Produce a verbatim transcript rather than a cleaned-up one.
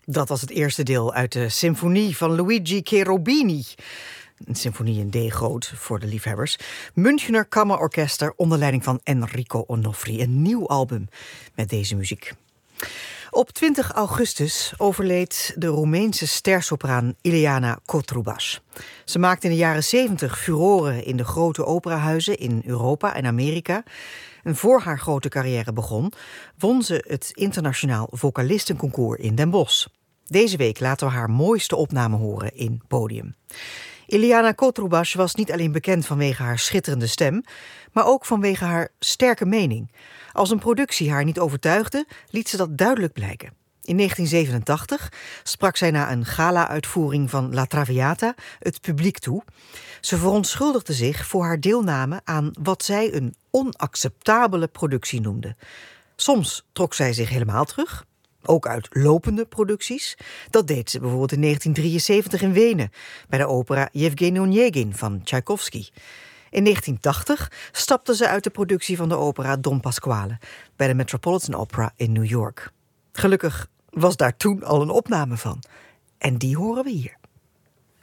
Dat was het eerste deel uit de symfonie van Luigi Cherubini. Een symfonie in D-groot voor de liefhebbers. Münchener Kammerorkester onder leiding van Enrico Onofri. Een nieuw album met deze muziek. Op twintig augustus overleed de Roemeense stersopraan Ileana Cotrubas. Ze maakte in de jaren zeventig furoren in de grote operahuizen in Europa en Amerika. En voor haar grote carrière begon, won ze het internationaal vocalistenconcours in Den Bosch. Deze week laten we haar mooiste opname horen in Podium. Ileana Cotrubas was niet alleen bekend vanwege haar schitterende stem, maar ook vanwege haar sterke mening. Als een productie haar niet overtuigde, liet ze dat duidelijk blijken. In negentien zevenentachtig sprak zij na een gala-uitvoering van La Traviata het publiek toe. Ze verontschuldigde zich voor haar deelname aan wat zij een onacceptabele productie noemde. Soms trok zij zich helemaal terug, ook uit lopende producties. Dat deed ze bijvoorbeeld in negentien drieënzeventig in Wenen, bij de opera Yevgeny Onegin van Tchaikovsky. In negentien tachtig stapte ze uit de productie van de opera Don Pasquale bij de Metropolitan Opera in New York. Gelukkig was daar toen al een opname van. En die horen we hier.